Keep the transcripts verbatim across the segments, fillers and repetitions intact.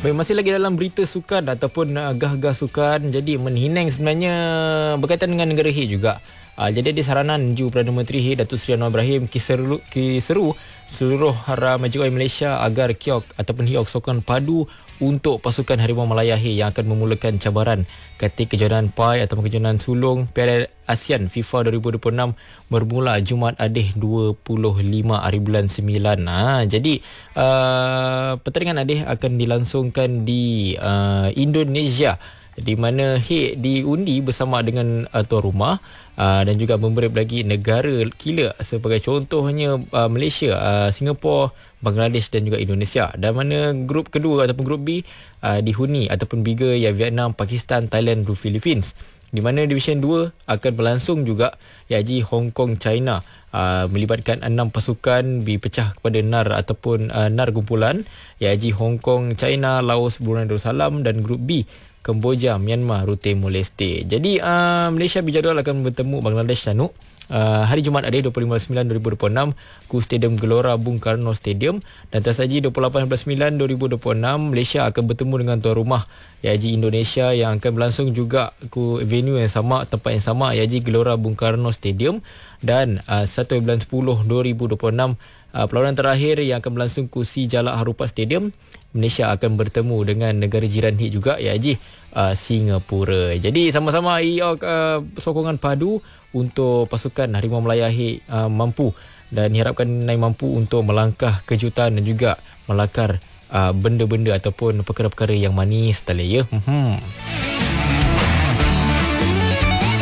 Baik, masih lagi dalam berita sukan ataupun uh, gah-gah sukan. Jadi menhinang sebenarnya berkaitan dengan negara H juga. Uh, jadi di saranan Ju Perdana Menteri H Datuk Seri Anwar Ibrahim kiseru, kiseru seluruh hara majlis Malaysia agar kiok ataupun hiok sokongan padu untuk pasukan Harimau Malaya H yang akan memulakan cabaran ketika kejohanan P A I ataupun kejohanan sulung Piala ASEAN FIFA dua ribu dua puluh enam bermula Jumaat Adih dua puluh lima hari bulan sembilan. Ha, jadi uh, pertandingan Adih akan dilangsungkan di uh, Indonesia, di mana H diundi bersama dengan uh, tuan rumah uh, dan juga memberi lagi negara kila sebagai contohnya uh, Malaysia, uh, Singapura, Bangladesh dan juga Indonesia. Dan mana grup kedua ataupun grup B uh, dihuni ataupun bigger yang Vietnam, Pakistan, Thailand dan Philippines. Di mana Division dua akan berlangsung juga iaitu Hong Kong, China. Uh, melibatkan enam pasukan dipecah kepada N A R ataupun uh, N A R kumpulan iaitu Hong Kong, China, Laos, Brunei Darussalam dan grup B Kemboja, Myanmar, Timor Leste. Jadi uh, Malaysia berjadual akan bertemu Bangladesh Tanuk Uh, hari Jumaat Adih dua puluh lima sembilan dua ribu dua puluh enam ku Stadium Gelora Bung Karno Stadium, dan tersaji dua puluh lapan sembilan dua ribu dua puluh enam Malaysia akan bertemu dengan tuan rumah iaitu Indonesia yang akan berlangsung juga ku venue yang sama, tempat yang sama iaitu Gelora Bung Karno Stadium. Dan uh, satu bulan sepuluh dua ribu dua puluh enam uh, perlawanan terakhir yang akan berlangsung ku Si Jalak Harupat Stadium. Malaysia akan bertemu dengan negara jiran H juga iaitu uh, Singapura. Jadi sama-sama iok uh, sokongan padu untuk pasukan Harimau Malaya H uh, mampu dan diharapkan naik mampu untuk melangkah kejutan dan juga melakar uh, benda-benda ataupun perkara-perkara yang manis tadi ya. Hmm.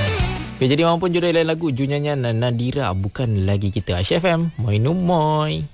Okay, jadi maupun jodoh lain lagu Ju nyanyian Nadira Bukan Lagi Kita. Aisyah F M, moi no moi.